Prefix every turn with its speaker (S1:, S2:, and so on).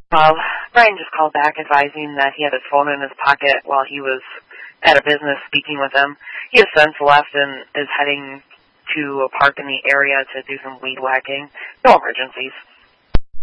S1: Well, Brian just called back advising that he had his phone in his pocket while he was at a business speaking with him. He has since left and is heading to a park in the area to do some weed whacking. No emergencies.